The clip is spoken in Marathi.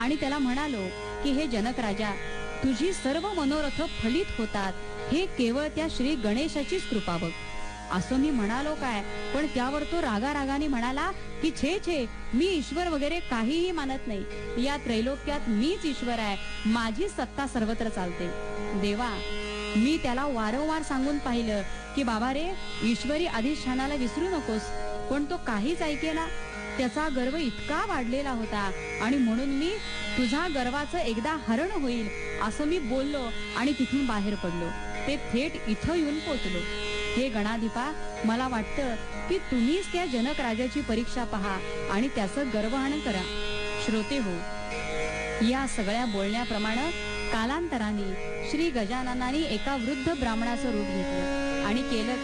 आणि त्याला म्हणालो की हे जनक राजा, तुझी सर्व मनोरथ फलित होतात हे केवळ त्या श्री गणेशाचीच कृपा बघ. असं मी म्हणालो काय, पण त्यावर तो रागारागाने म्हणाला की छे छे, मी ईश्वर वगैरे काहीही मानत नाही. या त्रैलोक्यात मीच ईश्वर आहे, माझी सत्ता सर्वत्र चालते. देवा, मी त्याला वारंवार सांगून पाहिलं की बाबा रे, ईश्वरी अधिष्ठानाला विसरू नकोस, पण तो काहीच ऐकेना. त्याचा गर्व इतका वाढलेला होता आणि म्हणून मी तुझा गर्वाचं एकदा हरण होईल असं मी बोललो आणि तिथून बाहेर पडलो. ते थेट इथं येऊन पोचलो. हे गणाधिपा, मला वाटतं की तुम्हीच त्या जनक राजाची परीक्षा पहा आणि त्याचं गर्वहरण करा. श्रोते हो, या सगळ्या बोलण्याप्रमाणे कालांतराने श्री गजाननाने एका वृद्ध ब्राह्मणाचं रूप घेतलं आणि केलं